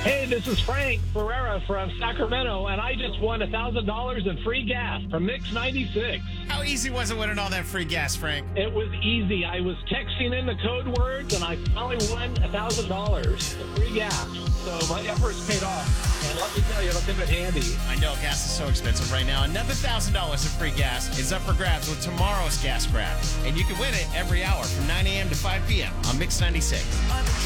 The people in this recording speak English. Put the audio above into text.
Hey, this is Frank Ferreira from Sacramento, and I just won $1,000 in free gas from Mix 96. How easy was it winning all that free gas, Frank? It was easy. I was texting in the code words, and I finally won $1,000 in free gas. So my efforts paid off. And let me tell you, it'll come in handy. I know gas is so expensive right now. Another $1,000 in free gas is up for grabs with tomorrow's gas grab. And you can win it every hour from 9 a.m. to 5 p.m. on Mix 96.